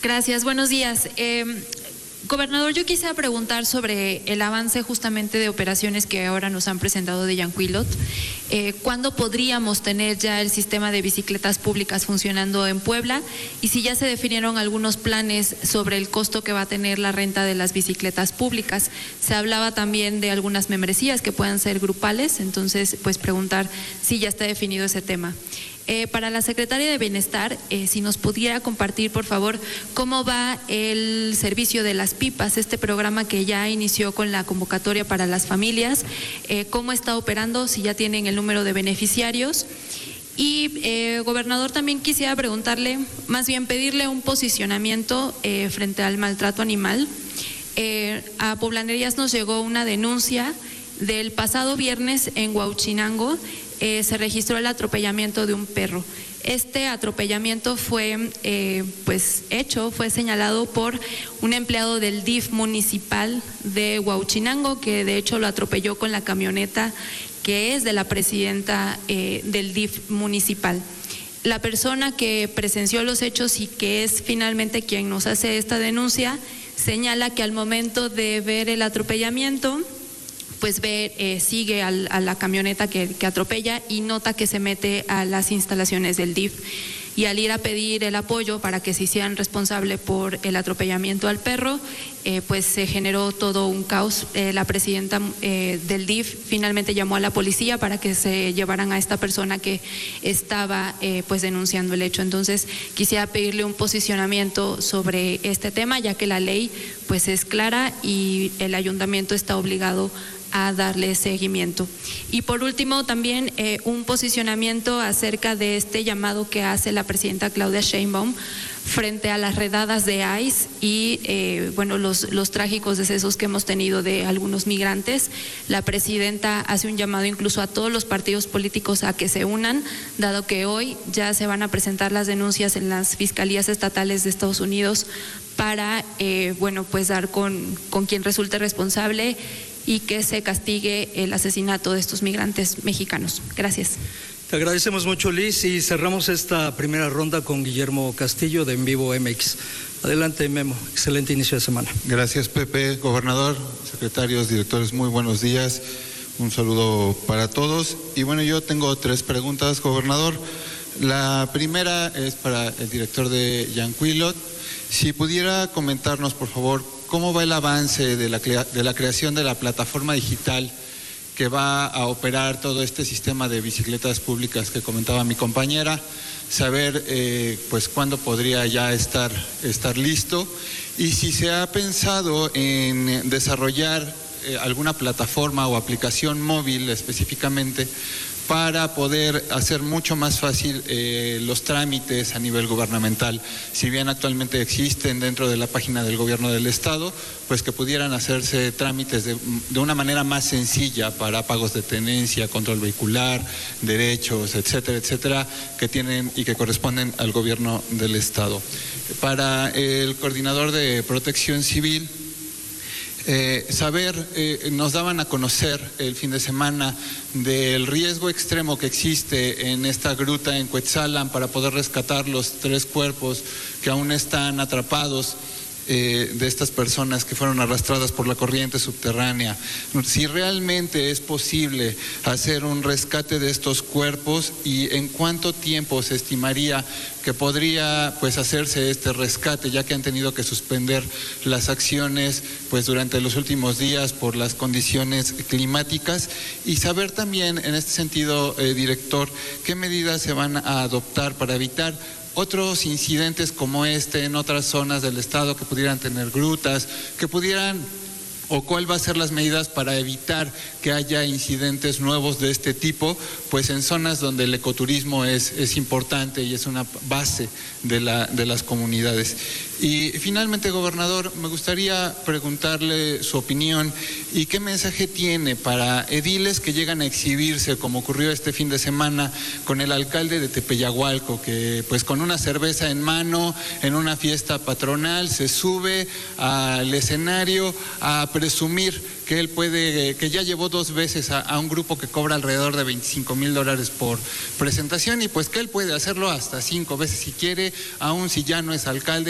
Gracias, buenos días. Gobernador, yo quisiera preguntar sobre el avance justamente de operaciones que ahora nos han presentado de Yancuilot. ¿Cuándo podríamos tener ya el sistema de bicicletas públicas funcionando en Puebla? Y si ya se definieron algunos planes sobre el costo que va a tener la renta de las bicicletas públicas. Se hablaba también de algunas membresías que puedan ser grupales, entonces pues preguntar si ya está definido ese tema. Para la Secretaria de Bienestar, si nos pudiera compartir, por favor, cómo va el servicio de las pipas, este programa que ya inició con la convocatoria para las familias, cómo está operando, si ya tienen el número de beneficiarios. Y, gobernador, también quisiera preguntarle, más bien pedirle un posicionamiento frente al maltrato animal. A Poblanerías nos llegó una denuncia del pasado viernes en Huauchinango. Se registró el atropellamiento de un perro. Este atropellamiento fue fue señalado por un empleado del DIF municipal de Huauchinango, que de hecho lo atropelló con la camioneta que es de la presidenta del DIF municipal. La persona que presenció los hechos y que es finalmente quien nos hace esta denuncia, señala que al momento de ver el atropellamiento, pues sigue a la camioneta que atropella y nota que se mete a las instalaciones del DIF. Y al ir a pedir el apoyo para que se hicieran responsable por el atropellamiento al perro, pues se generó todo un caos. La presidenta del DIF finalmente llamó a la policía para que se llevaran a esta persona que estaba pues denunciando el hecho. Entonces quisiera pedirle un posicionamiento sobre este tema, ya que la ley pues es clara y el ayuntamiento está obligado a darle seguimiento. Y por último también un posicionamiento acerca de este llamado que hace la presidenta Claudia Sheinbaum frente a las redadas de ICE y los trágicos decesos que hemos tenido de algunos migrantes. La presidenta hace un llamado incluso a todos los partidos políticos a que se unan, dado que hoy ya se van a presentar las denuncias en las fiscalías estatales de Estados Unidos para dar con quien resulte responsable y que se castigue el asesinato de estos migrantes mexicanos. Gracias. Te agradecemos mucho, Liz, y cerramos esta primera ronda con Guillermo Castillo de En Vivo MX. Adelante, Memo. Excelente inicio de semana. Gracias, Pepe. Gobernador, secretarios, directores, muy buenos días. Un saludo para todos. Y bueno, yo tengo 3 preguntas, gobernador. La primera es para el director de Yancuilot. Si pudiera comentarnos, por favor, ¿cómo va el avance de la creación de la plataforma digital que va a operar todo este sistema de bicicletas públicas que comentaba mi compañera? Saber cuándo podría ya estar listo, y si se ha pensado en desarrollar alguna plataforma o aplicación móvil específicamente para poder hacer mucho más fácil los trámites a nivel gubernamental. Si bien actualmente existen dentro de la página del gobierno del estado, pues que pudieran hacerse trámites de una manera más sencilla para pagos de tenencia, control vehicular, derechos, etcétera, etcétera, que tienen y que corresponden al gobierno del estado. Para el coordinador de Protección Civil, nos daban a conocer el fin de semana del riesgo extremo que existe en esta gruta en Cuetzalan para poder rescatar los 3 cuerpos que aún están atrapados de estas personas que fueron arrastradas por la corriente subterránea. Si realmente es posible hacer un rescate de estos cuerpos y en cuánto tiempo se estimaría que podría hacerse este rescate, ya que han tenido que suspender las acciones durante los últimos días por las condiciones climáticas. Y saber también en este sentido, director, qué medidas se van a adoptar para evitar otros incidentes como este en otras zonas del estado que pudieran tener grutas, o cuál va a ser las medidas para evitar que haya incidentes nuevos de este tipo, pues en zonas donde el ecoturismo es importante y es una base de las comunidades. Y finalmente, gobernador, me gustaría preguntarle su opinión y qué mensaje tiene para ediles que llegan a exhibirse, como ocurrió este fin de semana con el alcalde de Tepeyagualco, que con una cerveza en mano, en una fiesta patronal, se sube al escenario a presumir que ya llevó 2 veces a un grupo que cobra alrededor de $25,000 por presentación, y que él puede hacerlo hasta 5 veces si quiere, aun si ya no es alcalde.